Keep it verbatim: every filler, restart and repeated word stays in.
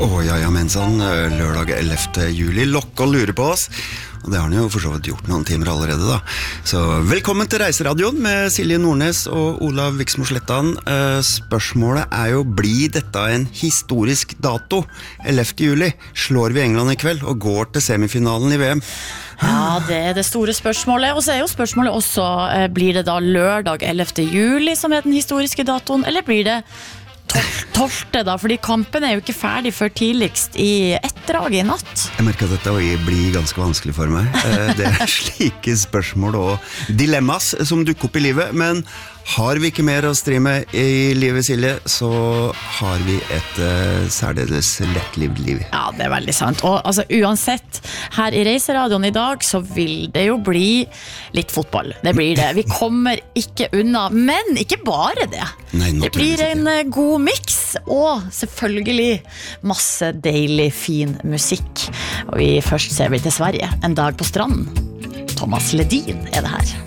Åh, ja, ja, mensan, lørdag ellevte juli, lokk og lurer på oss. Og det har han jo for så vidt gjort noen timer allerede da. Så velkommen til Reiseradioen med Silje Nordnes og Olav Viksmo Slettan. Eh, spørsmålet er jo, blir dette en historisk dato? ellevte juli slår vi England i kveld og går til semifinalen i V M. Ja, det er det store spørsmålet. Og så er jo spørsmålet også, eh, blir det da lørdag ellevte juli som er den historiske datoen, eller blir det tolvte da, fordi kampen er jo ikke ferdig før tidligst i etterdraget i natt. Jeg merker at dette blir ganske vanskelig for meg. Det er slike spørsmål og dilemmas som dukker opp i livet, men har vi ikke mer å stri med i livet, Silje, så har vi et uh, særdeles lettlivd liv. Ja, det er veldig sant. Og altså, uansett, her i Reiseradioen i dag så vil det jo bli litt fotball. Det blir det. Vi kommer ikke unna, men ikke bare det. Nei, det blir en uh, god mix, og selvfølgelig masse deilig, fin musikk. Og vi først ser vi til Sverige, en dag på stranden. Thomas Ledin er det her.